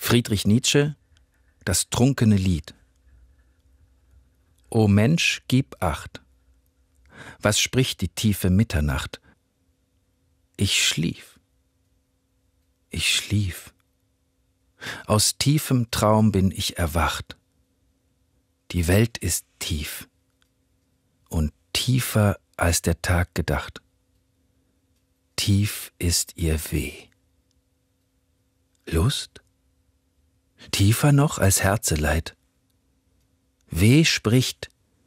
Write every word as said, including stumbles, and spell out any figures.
Friedrich Nietzsche, das trunkene Lied. O Mensch, gib acht. Was spricht die tiefe Mitternacht? Ich schlief. Ich schlief. Aus tiefem Traum bin ich erwacht. Die Welt ist tief und tiefer als der Tag gedacht. Tief ist ihr Weh. Lust? Tiefer noch als Herzeleid. Weh spricht,